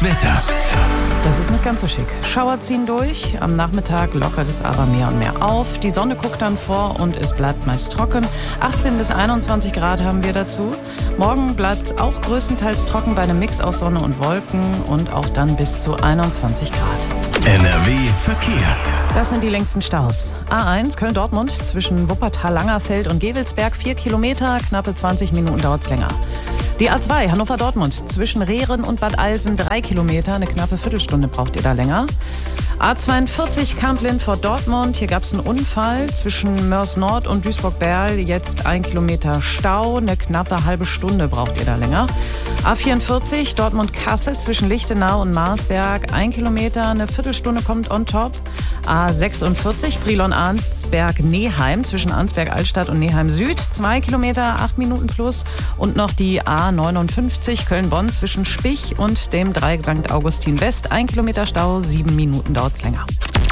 Das Wetter. Das ist nicht ganz so schick. Schauer ziehen durch, am Nachmittag lockert es aber mehr und mehr auf. Die Sonne guckt dann vor und es bleibt meist trocken. 18 bis 21 Grad haben wir dazu. Morgen bleibt es auch größtenteils trocken bei einem Mix aus Sonne und Wolken und auch dann bis zu 21 Grad. NRW Verkehr. Das sind die längsten Staus. A1 Köln-Dortmund zwischen Wuppertal-Langerfeld und Gewelsberg 4 Kilometer, knappe 20 Minuten dauert es länger. Die A2 Hannover-Dortmund zwischen Rehren und Bad Eilsen 3 Kilometer, eine knappe Viertelstunde braucht ihr da länger. A42 Kamp-Lindfort-Dortmund, hier gab es einen Unfall zwischen Mörs-Nord und Duisburg-Berl, jetzt 1 Kilometer Stau, eine knappe halbe Stunde braucht ihr da länger. A44 Dortmund-Kassel zwischen Lichtenau und Marsberg, 1 Kilometer, eine Viertelstunde kommt on top. A46 Brilon-Arnsberg-Neheim zwischen Arnsberg-Altstadt und Neheim-Süd, 2 Kilometer, 8 Minuten plus. Und noch die A59 Köln-Bonn zwischen Spich und dem Dreieck St. Augustin-West, 1 Kilometer Stau, 7 Minuten dauert's länger.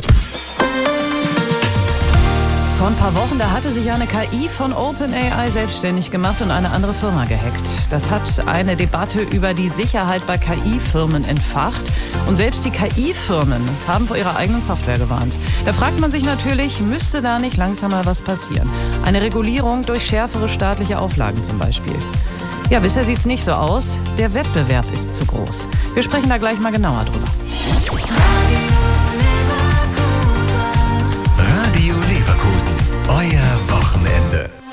Vor ein paar Wochen, da hatte sich ja eine KI von OpenAI selbstständig gemacht und eine andere Firma gehackt. Das hat eine Debatte über die Sicherheit bei KI-Firmen entfacht. Und selbst die KI-Firmen haben vor ihrer eigenen Software gewarnt. Da fragt man sich natürlich, müsste da nicht langsam mal was passieren? Eine Regulierung durch schärfere staatliche Auflagen zum Beispiel. Ja, bisher sieht's nicht so aus. Der Wettbewerb ist zu groß. Wir sprechen da gleich mal genauer drüber. Radio Leverkusen. Euer Wochenende.